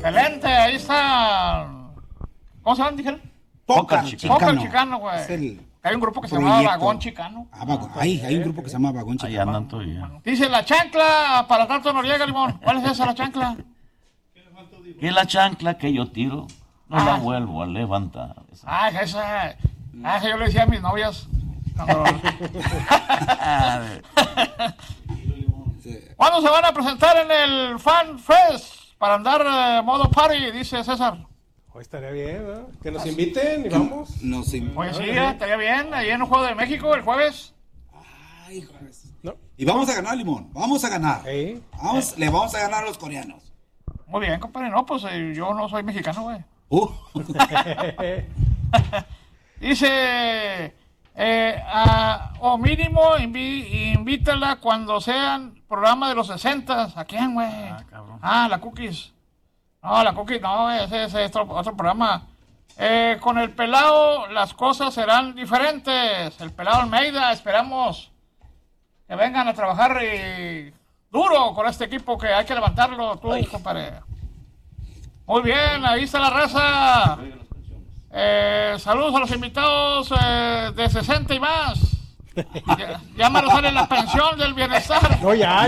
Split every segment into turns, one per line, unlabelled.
Excelente, ahí está. ¿Cómo se llaman, dijeron?
Póker
Chicano, güey. Hay un grupo que se llama Vagón Chicano.
Hay un grupo que se llama Vagón Chicano.
Ahí andan todavía.
Dice la chancla para Tato Noriega, Limón. ¿Cuál es esa, la chancla?
Que la chancla que yo tiro, no la vuelvo a levantar.
Esa yo le decía a mis novias. ¿Cuándo se van a presentar en el Fan Fest para andar modo party? Dice César.
Hoy estaría bien, ¿no? Que nos inviten y vamos.
Pues sí, estaría bien. Ahí en un Juego de México el jueves.
Ay, jueves. ¿No? Y vamos a ganar, Limón. Vamos a ganar. Le vamos a ganar a los coreanos.
Muy bien, compadre. No, pues yo no soy mexicano, güey. Dice... o mínimo invítala cuando sean programa de los 60. ¿A quién, güey? La Cookies. No, la Cookies no, ese es otro programa. Con el pelado las cosas serán diferentes. El pelado Almeida, esperamos que vengan a trabajar duro con este equipo, que hay que levantarlo tú, compadre. Muy bien, ahí está la raza. Saludos a los invitados de 60 y más. Ya me lo sale la pensión del bienestar.
No, ya.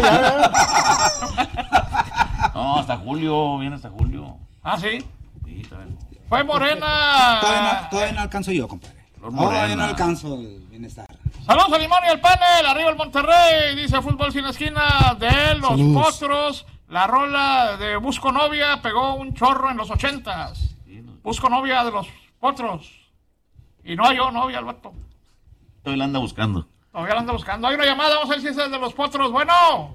No, hasta julio, viene hasta julio.
¿Ah, sí?
Sí, todavía no.
Fue Morena.
Todavía no alcanzo yo, compadre. Todavía no alcanzo el bienestar.
Saludos a Limón y al panel. Arriba el Monterrey. Dice Fútbol Sin Esquina de los Potros. La rola de Busco Novia pegó un chorro en los 80s. Busco novia de los Potros. Y no halló novia el vato.
Todavía la anda buscando.
Hay una llamada, vamos a ver si es el de los Potros. Bueno.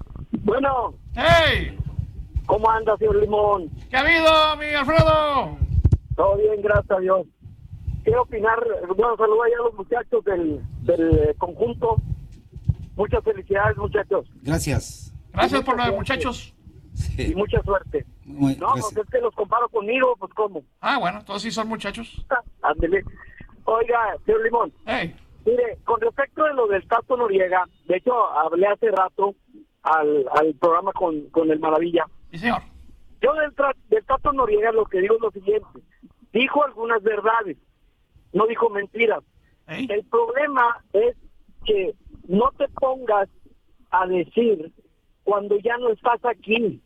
¡Hey!
¿Cómo anda, señor Limón?
¿Qué ha habido, mi Alfredo?
Todo bien, gracias a Dios. Quiero opinar, saludar a los muchachos del conjunto. Muchas felicidades, muchachos.
Gracias
por lo de muchachos.
Sí. Y mucha suerte. Pues es que los comparo conmigo, pues ¿cómo?
Bueno, entonces sí son muchachos.
Ándele. Oiga, señor Limón.
Hey.
Mire, con respecto a lo del Tato Noriega, de hecho hablé hace rato al programa con el Maravilla.
Sí, señor.
Yo del Tato Noriega lo que digo es lo siguiente. Dijo algunas verdades, no dijo mentiras.
¿Eh?
El problema es que no te pongas a decir cuando ya no estás aquí.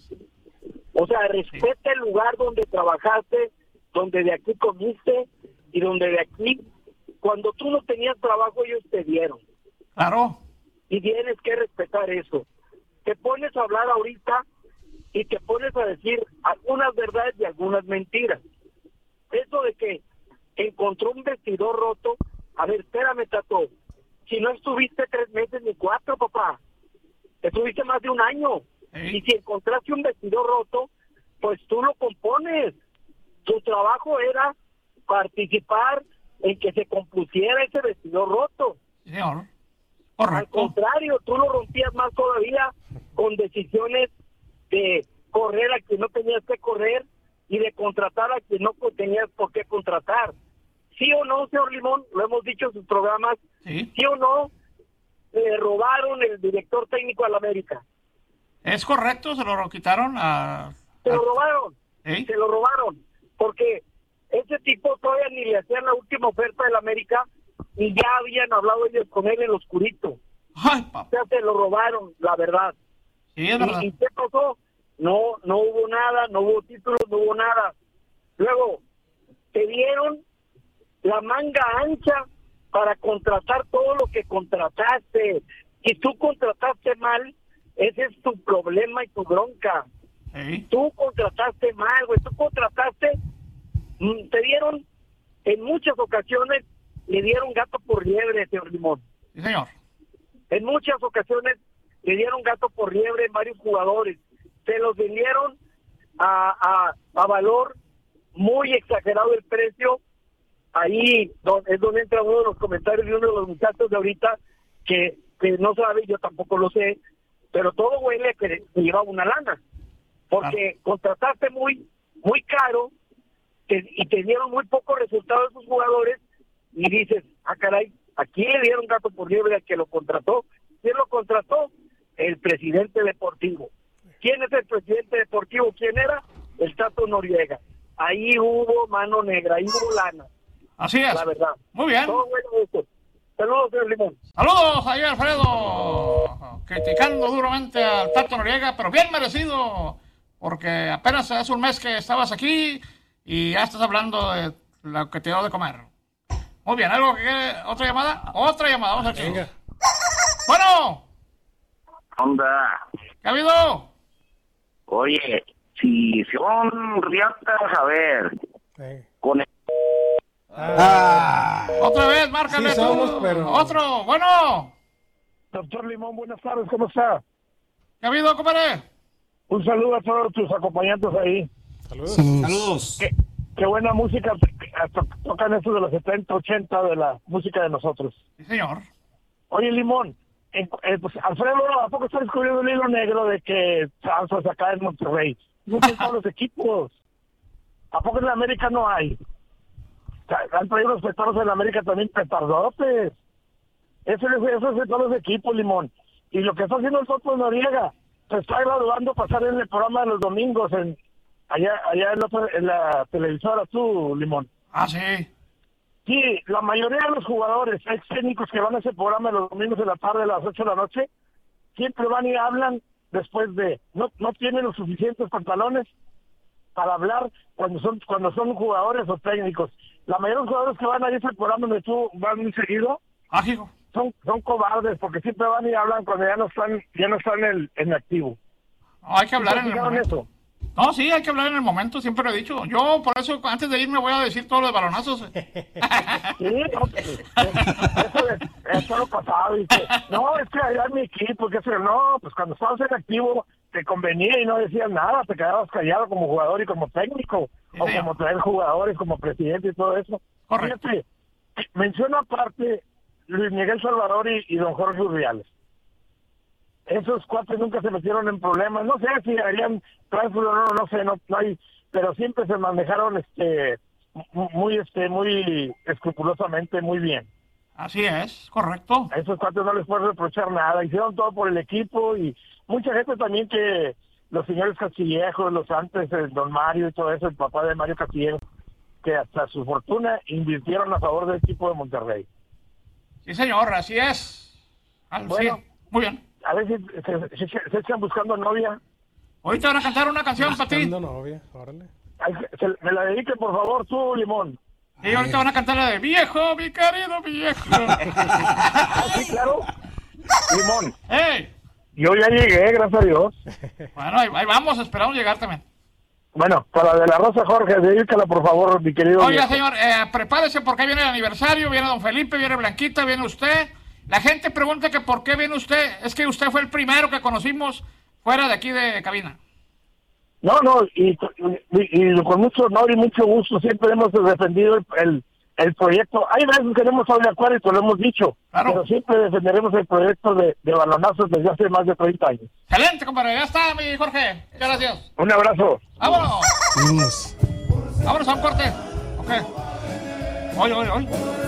O sea, respeta el lugar donde trabajaste, donde de aquí comiste y donde de aquí, cuando tú no tenías trabajo, ellos te dieron.
Claro.
Y tienes que respetar eso. Te pones a hablar ahorita y te pones a decir algunas verdades y algunas mentiras. Eso de que encontró un vestidor roto, a ver, espérame, Tato, si no estuviste 3 meses ni 4, papá, estuviste más de 1 año. Y si encontraste un vestidor roto, pues tú lo compones. Tu trabajo era participar en que se compusiera ese vestidor roto.
Señor.
Correcto. Al contrario, tú lo rompías más todavía con decisiones de correr a quien no tenías que correr y de contratar a quien no tenías por qué contratar. ¿Sí o no, señor Limón? Lo hemos dicho en sus programas. ¿Sí o no? Le robaron el director técnico al América.
Es correcto, se lo quitaron
Se lo robaron.
¿Sí?
Se lo robaron. Porque ese tipo todavía ni le hacían la última oferta del América y ya habían hablado ellos con él en lo oscurito.
Ay, papá.
O sea, se lo robaron, la verdad.
Sí, es verdad.
¿Y qué pasó? No hubo nada, no hubo títulos, no hubo nada. Luego, te dieron la manga ancha para contratar todo lo que contrataste. Si tú contrataste mal, ese es tu problema y tu bronca.
¿Sí?
Tú contrataste mal, güey. Tú contrataste, te dieron, en muchas ocasiones, le dieron gato por liebre, señor Limón.
Sí, señor.
En muchas ocasiones le dieron gato por liebre en varios jugadores. Se los vendieron a valor muy exagerado el precio. Ahí es donde entra uno de los comentarios de uno de los muchachos de ahorita que no sabe, yo tampoco lo sé, pero todo huele a que llevaba una lana. Porque contrataste muy caro y te dieron muy pocos resultados de esos jugadores y dices, caray, ¿a quién le dieron gato por liebre al que lo contrató? ¿Quién lo contrató? El presidente deportivo. ¿Quién es el presidente deportivo? ¿Quién era? el Tato Noriega. Ahí hubo mano negra, ahí hubo lana.
Así es.
La verdad.
Muy bien.
Todo bueno esto. Saludos, señor Limón.
Saludos ahí, Alfredo. Criticando duramente al Tato Noriega, pero bien merecido, porque apenas hace un mes que estabas aquí y ya estás hablando de lo que te dio de comer. Muy bien, ¿algo que quiere? ¿Otra llamada? Otra llamada, vamos a ver. Venga. Bueno.
Onda.
¿Qué ha habido?
Oye, si son riatas, a ver. Con el...
Otra vez, márcale
Sí
tú.
somos, pero...
Otro, bueno.
Doctor Limón, buenas tardes, ¿cómo está?
¿Qué ha habido, compadre?
Un saludo a todos tus acompañantes ahí.
Saludos.
Saludos.
Qué buena música tocan esto de los 70, 80 de la música de nosotros.
Sí, señor.
Oye, Limón, pues Alfredo, ¿a poco está descubriendo el hilo negro de que Santos acá en Monterrey? No son todos los equipos. ¿A poco en la América no hay? Han traído los petardos en la América también, petardotes. Eso es de todos los equipos, Limón. Y lo que está haciendo el Tato Noriega, se está graduando pasar en el programa de los domingos, allá en la televisora, tú, Limón.
Ah, sí.
Sí, la mayoría de los jugadores, ex técnicos que van a ese programa los domingos de la tarde a las 8 de la noche, siempre van y hablan después de... No tienen los suficientes pantalones para hablar cuando son jugadores o técnicos. La mayoría de los jugadores que van a ese programa donde tú vas muy seguido, son cobardes porque siempre van y hablan cuando ya no están en activo.
No, hay que hablar en el momento.
Eso?
No, sí, hay que hablar en el momento, siempre lo he dicho. Yo, por eso, antes de irme voy a decir todo lo de balonazos.
Sí, no, eso lo pasado. Dice, no, es que allá en mi equipo, no, pues cuando estabas en activo te convenía y no decías nada, te quedabas callado como jugador y como técnico, sí, o como traer jugadores, como presidente y todo eso.
Correcto.
Fíjate, menciona aparte Luis Miguel Salvador y don Jorge Urdiales. Esos cuates nunca se metieron en problemas, no sé si harían tránsito, no sé, no hay, pero siempre se manejaron muy escrupulosamente, muy bien.
Así es, correcto.
A esos cuates no les puedo reprochar nada, hicieron todo por el equipo y mucha gente también que los señores Castillejos, los antes, don Mario y todo eso, el papá de Mario Castillejo, que hasta su fortuna invirtieron a favor del equipo de Monterrey.
Sí, señor, así es.
Bueno,
sí, muy bien.
A ver si se echan buscando novia.
Ahorita van a cantar una canción para ti.
Buscando novia, órale.
Me la dedique, por favor, tú, Limón.
Y ahorita van a cantar la de viejo, mi querido viejo.
Sí, claro. Limón.
¡Ey!
Yo ya llegué, gracias a Dios.
Bueno, ahí vamos, esperamos llegar también.
Bueno, para de la Rosa Jorge, dedícala, por favor, mi querido
Oiga,
viejo.
señor, prepárese porque viene el aniversario, viene don Felipe, viene Blanquita, viene usted. La gente pregunta que por qué viene usted. Es que usted fue el primero que conocimos fuera de aquí de cabina.
No, y con mucho honor y mucho gusto siempre hemos defendido el proyecto. Hay veces que no hemos estado de acuerdo y te lo hemos dicho, claro, pero siempre defenderemos el proyecto de balonazos desde hace más de 30 años.
Excelente, compadre. Ya está, mi Jorge. Muchas gracias.
Un abrazo.
¡Vámonos! Vámonos a un corte. Ok. Hoy.